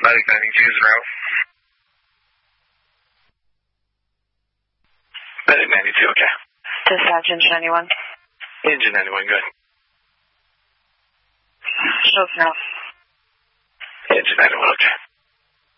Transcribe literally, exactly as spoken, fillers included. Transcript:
Medic ninety-two is route. Medic ninety-two, okay. Dispatch engine ninety-one. Engine ninety-one, good. Shows now. Engine ninety-one, okay.